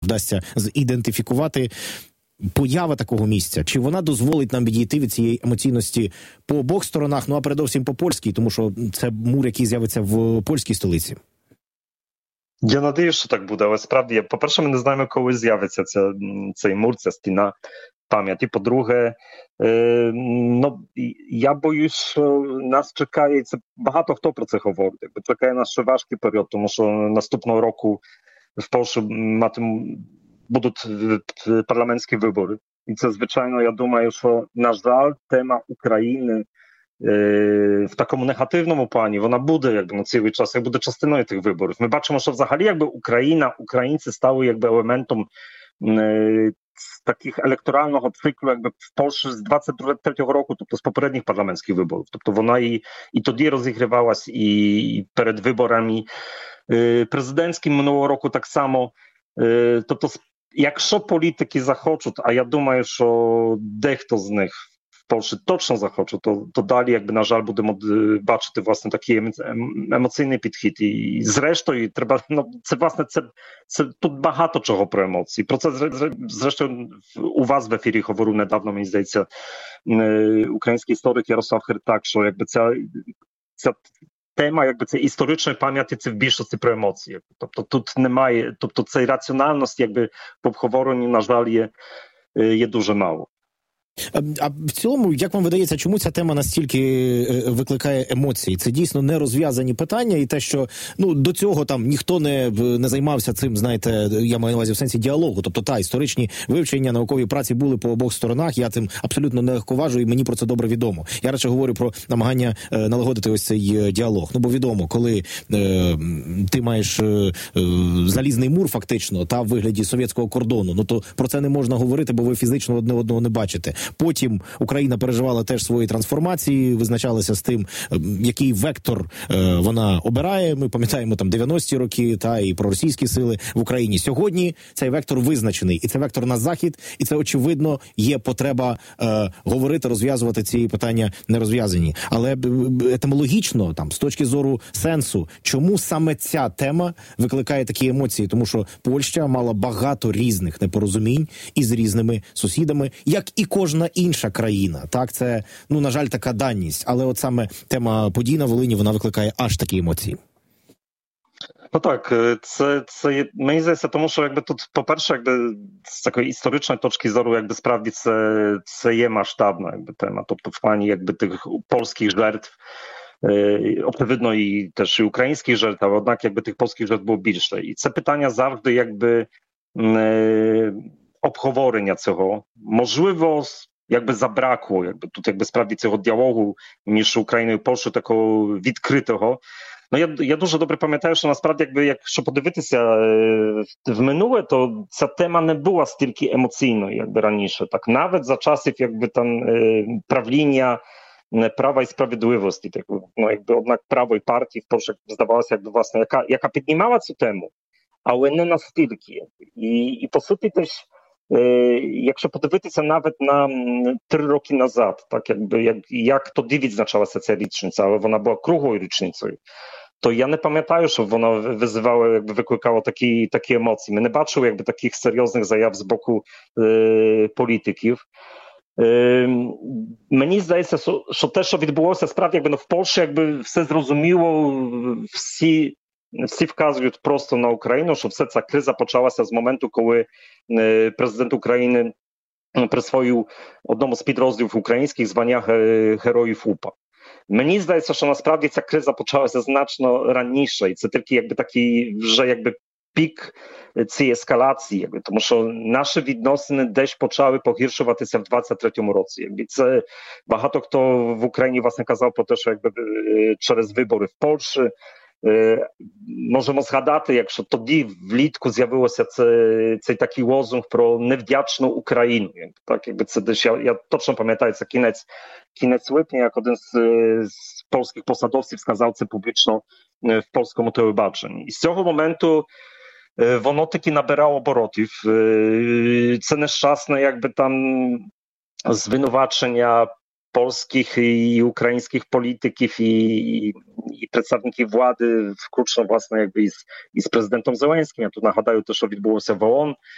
вдасться зідентифікувати поява такого місця, чи вона дозволить нам відійти від цієї емоційності по обох сторонах, ну а передовсім по польській, тому що це мур, який з'явиться в польській столиці? Я надію, що так буде, але справді, по-перше, ми не знаємо, коли з'явиться цей мур, ця стіна пам'яті. По-друге, я боюсь, що нас чекає, це багато хто про це говорить, чекає нас ще важкий період, тому що наступного року в Польщі будуть парламентські вибори. І це, звичайно, я думаю, що, на жаль, тема України в такому негативному плані, вона буде на цілий час, як буде частиною тих виборів. Ми бачимо, що взагалі українці стали елементом таких електорального циклу в Польщі з 23-го року, тобто з попередніх парламентських виборів. Тобто вона і тоді розігрівалась, і перед виборами президентськими минулого року так само. Тобто, якщо політики захочуть, а я думаю, що дехто з них в Польщі точно захоче, то далі, на жаль, будемо бачити, власне, такий емоційний підхід. І зрештою, треба, це тут багато чого про емоції. Про це, зрештою, у вас в ефірі говорив недавно, мені здається, український історик Ярослав Хертак, що ця тема, це історичної пам'яті, це в більшості про емоції. Тобто тут немає, цей раціональність, в обговоренні, на жаль, є дуже мало. А в цілому, як вам видається, чому ця тема настільки викликає емоції? Це дійсно нерозв'язані питання, і те, що до цього там ніхто не займався цим, знаєте, я маю на увазі в сенсі діалогу. Тобто історичні вивчення, наукові праці були по обох сторонах, я цим абсолютно не легковажу, і мені про це добре відомо. Я радше говорю про намагання налагодити ось цей діалог. Бо відомо, коли ти маєш залізний мур фактично, в вигляді совєтського кордону, то про це не можна говорити, бо ви фізично одне одного не бачите. Потім Україна переживала теж свої трансформації, визначалася з тим, який вектор вона обирає. Ми пам'ятаємо 90-ті роки, і проросійські сили в Україні. Сьогодні цей вектор визначений, і це вектор на захід, і це, очевидно, є потреба говорити, розв'язувати ці питання нерозв'язані. Але етимологічно, з точки зору сенсу, чому саме ця тема викликає такі емоції? Тому що Польща мала багато різних непорозумінь із різними сусідами, як і кожна інша країна. Це, на жаль, така даність. Але от саме тема подій на Волині, вона викликає аж такі емоції. Так, це мені здається, тому що тут, по-перше, з такої історичної точки зору, справді це є масштабна тема. Тобто в плані тих польських жертв, очевидно, і теж і українських жертв, але однак тих польських жертв було більше. І це питання завжди обговорення цього. Можливо, забракло, тут справді цього діалогу між Україною і Польщею, такого відкритого. Я дуже добре пам'ятаю, що насправді, якщо подивитися в минуле, то ця тема не була стільки емоційною, раніше. Так, навіть за часів, правління Права і Справедливості, однак правої партії в Польщі здавалося, власне, яка піднімала цю тему, але не настільки. І по суті, теж, якщо подивитися навіть на 3 роки назад, як тоді відзначалася ця річниця, але вона була круглою річницею, то я не пам'ятаю, щоб вона викликала такі емоції. Ми не бачили таких серйозних заяв з боку політиків. Мені здається, що те, що відбулося, справді в Польщі, все зрозуміло, всі вказують просто на Україну, що вся ця криза почалася з моменту, коли президент України присвоїв одному з підрозділів українських звання Героїв УПА. Мені здається, що насправді ця криза почалася значно раніше, і це тільки такий вже пік цієї ескалації, тому що наші відносини десь почали погіршуватися в 23-му році. Це багато хто в Україні, власне, казав про те, що через вибори в Польщі. Можемо згадати, якщо тоді влітку з'явився цей такий лозунг про невдячну Україну. Це десь, я точно пам'ятаю, це кінець липня, як один з польських посадовців сказав це публічно в польському телебаченні. І з цього моменту воно таки набирало оборотів. Це нещасне звинувачення polskich i ukraińskich polityków i przedstawników władzy, wkrótce własne i z prezydentem Zełenskim. Ja tu nagadaję też, że odbyło się w OON